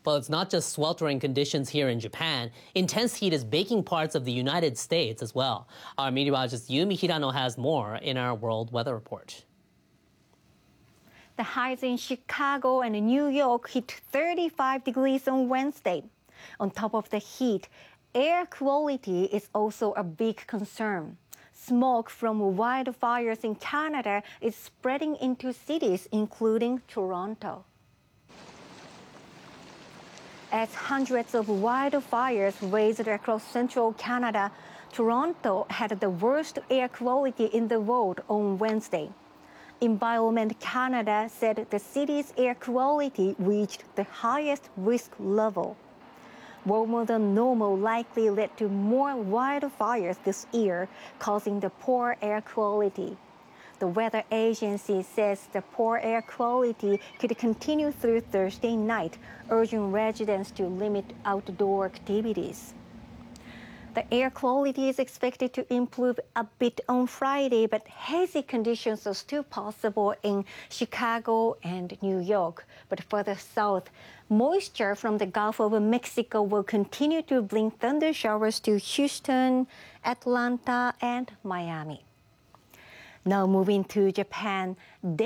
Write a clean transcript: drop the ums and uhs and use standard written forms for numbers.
Well, it's not just sweltering conditions here in Japan. Intense heat is baking parts of the United States as well. Our meteorologist Yumi Hirano has more in our World Weather Report. The highs in Chicago and New York hit 35 degrees on Wednesday. On top of the heat, air quality is also a big concern. Smoke from wildfires in Canada is spreading into cities, including Toronto. As hundreds of wildfires raged across central Canada, Toronto had the worst air quality in the world on Wednesday. Environment Canada said the city's air quality reached the highest risk level. Warmer than normal likely led to more wildfires this year, causing the poor air quality. The weather agency says the poor air quality could continue through Thursday night, urging residents to limit outdoor activities. The air quality is expected to improve a bit on Friday, but hazy conditions are still possible in Chicago and New York. But further south, moisture from the Gulf of Mexico will continue to bring thunder showers to Houston, Atlanta, and Miami. Now moving to Japan.